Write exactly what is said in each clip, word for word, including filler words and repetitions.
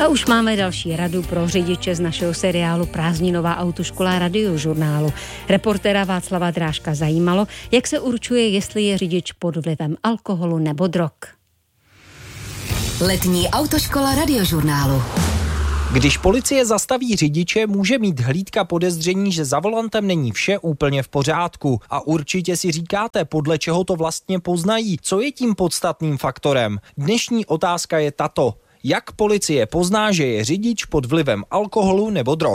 A už máme další radu pro řidiče z našeho seriálu Prázdninová autoškola Radiožurnálu. Reportéra Václava Drážka zajímalo, jak se určuje, jestli je řidič pod vlivem alkoholu nebo drog. Letní autoškola Radiožurnálu. Když policie zastaví řidiče, může mít hlídka podezření, že za volantem není vše úplně v pořádku. A určitě si říkáte, podle čeho to vlastně poznají, co je tím podstatným faktorem. Dnešní otázka je tato. Jak policie pozná, že je řidič pod vlivem alkoholu nebo drog?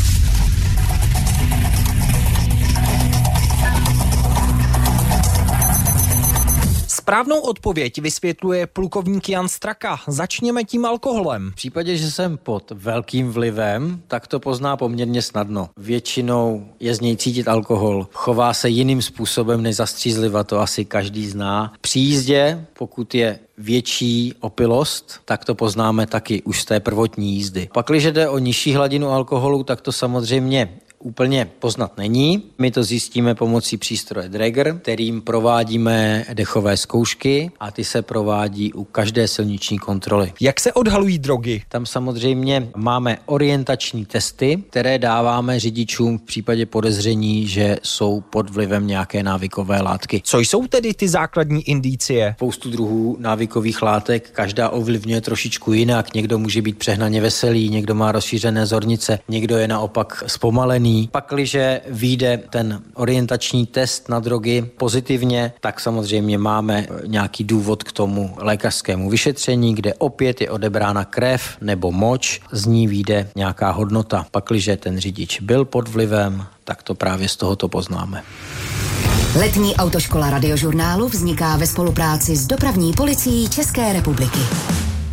Správnou odpověď vysvětluje plukovník Jan Straka. Začněme tím alkoholem. V případě, že jsem pod velkým vlivem, tak to pozná poměrně snadno. Většinou je z něj cítit alkohol. Chová se jiným způsobem než zastřízliva, to asi každý zná. Při jízdě, pokud je větší opilost, tak to poznáme taky už z té prvotní jízdy. Pakliže jde o nižší hladinu alkoholu, tak to samozřejmě úplně poznat není. My to zjistíme pomocí přístroje Draeger, kterým provádíme dechové zkoušky a ty se provádí u každé silniční kontroly. Jak se odhalují drogy? Tam samozřejmě máme orientační testy, které dáváme řidičům v případě podezření, že jsou pod vlivem nějaké návykové látky. Co jsou tedy ty základní indicie? Spoustu druhů návykových látek, každá ovlivňuje trošičku jinak. Někdo může být přehnaně veselý, někdo má rozšířené zornice, někdo je naopak zpomalený. Pakliže vyjde ten orientační test na drogy pozitivně, tak samozřejmě máme nějaký důvod k tomu lékařskému vyšetření, kde opět je odebrána krev nebo moč, z ní vyjde nějaká hodnota. Pakliže ten řidič byl pod vlivem, tak to právě z tohoto poznáme. Letní autoškola Radiožurnálu vzniká ve spolupráci s Dopravní policií České republiky.